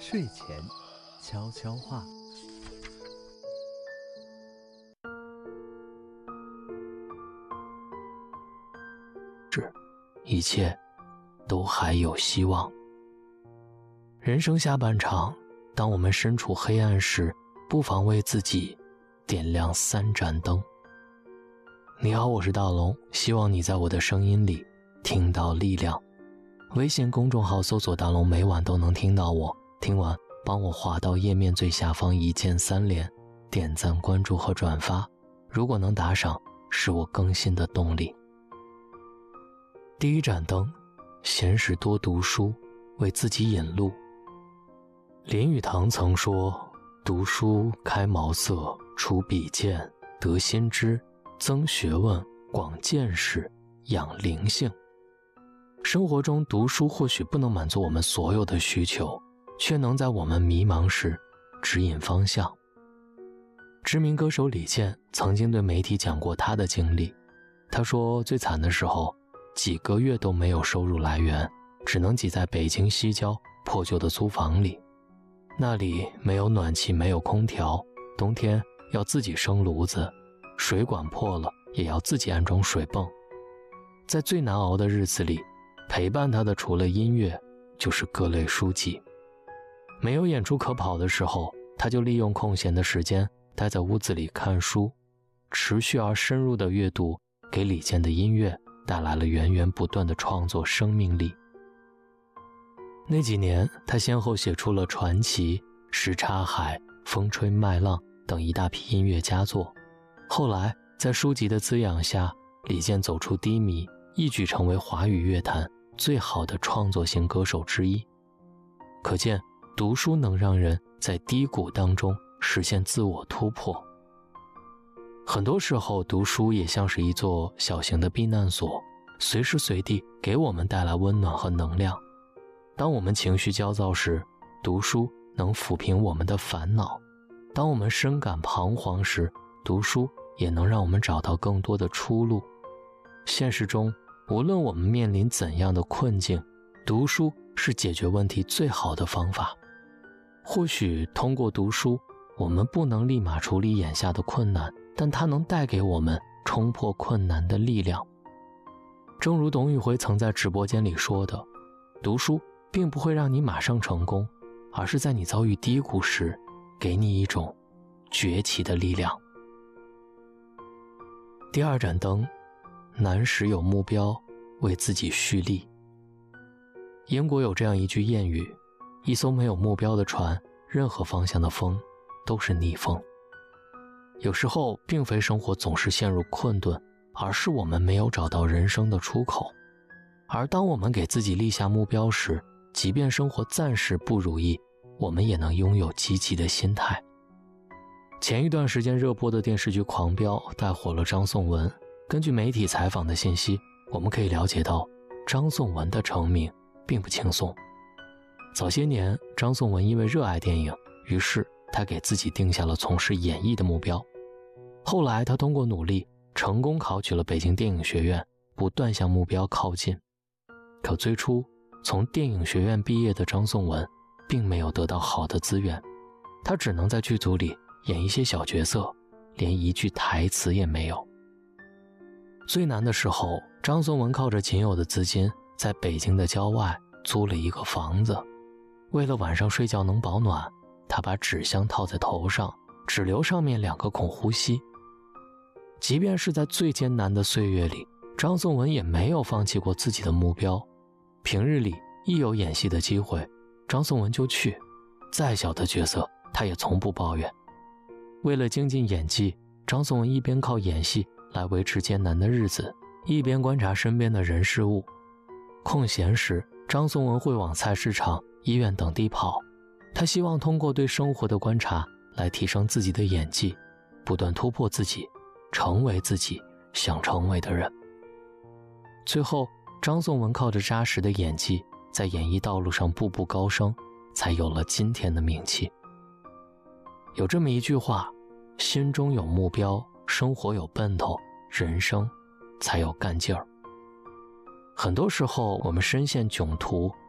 睡前悄悄话。 一切都还有希望。人生下半场，当我们身处黑暗时，不妨为自己点亮3盏灯。你好，我是大龙，希望你在我的声音里听到力量。微信公众号搜索大龙，每晚都能听到我。听完帮我滑到页面最下方一键3连，点赞、关注和转发，如果能打赏，是我更新的动力。第一盏灯，闲时多读书，为自己引路。林语堂曾说，读书开茅塞，除鄙见，得新知，增学问，广见识，养灵性。生活中读书或许不能满足我们所有的需求，却能在我们迷茫时指引方向。知名歌手李健曾经对媒体讲过他的经历，他说最惨的时候几个月都没有收入来源，只能挤在北京西郊破旧的租房里。那里没有暖气，没有空调，冬天要自己生炉子，水管破了也要自己安装水泵。在最难熬的日子里，陪伴他的除了音乐，就是各类书籍。没有演出可跑的时候，他就利用空闲的时间待在屋子里看书。持续而深入的阅读给李健的音乐带来了源源不断的创作生命力。那几年，他先后写出了《传奇》《什刹海》《风吹麦浪》等一大批音乐佳作。后来，在书籍的滋养下，李健走出低迷，一举成为华语乐坛最好的创作型歌手之一。可见，读书能让人在低谷当中实现自我突破。很多时候，读书也像是一座小型的避难所，随时随地给我们带来温暖和能量。当我们情绪焦躁时，读书能抚平我们的烦恼；当我们深感彷徨时，读书也能让我们找到更多的出路。现实中，无论我们面临怎样的困境，读书是解决问题最好的方法。或许通过读书，我们不能立马处理眼下的困难，但它能带给我们冲破困难的力量。正如董宇辉曾在直播间里说的，读书并不会让你马上成功，而是在你遭遇低谷时，给你一种崛起的力量。第二盏灯，难时有目标，为自己蓄力。英国有这样一句谚语，一艘没有目标的船，任何方向的风都是逆风。有时候并非生活总是陷入困顿，而是我们没有找到人生的出口。而当我们给自己立下目标时，即便生活暂时不如意，我们也能拥有积极的心态。前一段时间热播的电视剧《狂飙》带火了张颂文。根据媒体采访的信息，我们可以了解到张颂文的成名并不轻松。早些年，张颂文因为热爱电影，于是他给自己定下了从事演艺的目标。后来他通过努力，成功考取了北京电影学院，不断向目标靠近。可最初从电影学院毕业的张颂文并没有得到好的资源，他只能在剧组里演一些小角色，连一句台词也没有。最难的时候，张颂文靠着仅有的资金，在北京的郊外租了一个房子。为了晚上睡觉能保暖，他把纸箱套在头上，只留上面2个孔呼吸。即便是在最艰难的岁月里，张颂文也没有放弃过自己的目标。平日里一有演戏的机会，张颂文就去，再小的角色他也从不抱怨。为了精进演技，张颂文一边靠演戏来维持艰难的日子，一边观察身边的人事物。空闲时，张颂文会往菜市场、医院等地跑，他希望通过对生活的观察来提升自己的演技，不断突破自己，成为自己想成为的人。最后，张颂文靠着扎实的演技，在演艺道路上步步高升，才有了今天的名气。有这么一句话，心中有目标，生活有奔头，人生才有干劲儿。很多时候我们深陷窘途，